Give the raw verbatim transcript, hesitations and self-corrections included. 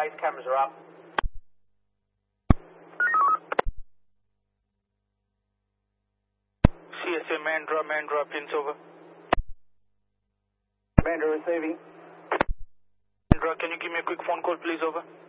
base cameras are up. C S A Mandra, Mandra, pins over. Mandra receiving. Mandra, can you give me a quick phone call, please, over?